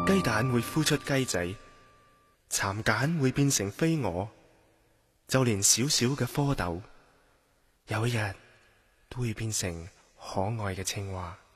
雞蛋會孵出雞仔，蠶繭會變成飛蛾，就連小小嘅蝌蚪，有一日都會變成可愛嘅青蛙。